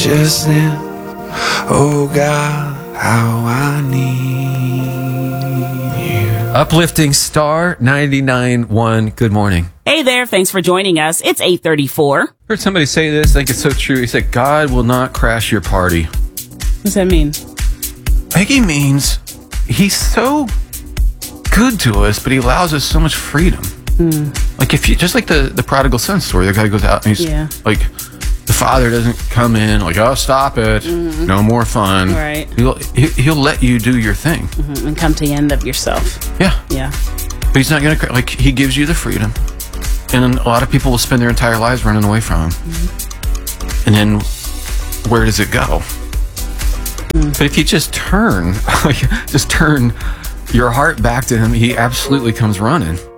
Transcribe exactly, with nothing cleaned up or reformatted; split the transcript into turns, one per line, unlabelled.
just then. Oh God, how I need you.
Uplifting Star ninety-nine point one. Good morning.
Hey there, thanks for joining us. It's eight thirty-four.
Heard somebody say this, I think it's so true. He said, God will not crash your party.
What does that mean?
I think he means he's so good to us, but he allows us so much freedom. Mm. Like if you, just like the, the prodigal son story, the guy goes out and he's
yeah.
like, the father doesn't come in like, oh, stop it. Mm-hmm. No more fun.
Right.
He'll, he'll let you do your thing.
Mm-hmm. And come to the end of yourself.
Yeah.
Yeah.
But he's not going to, like, he gives you the freedom. And a lot of people will spend their entire lives running away from him. Mm-hmm. And then where does it go? Mm. But if you just turn, like, just turn your heart back to him, he absolutely comes running.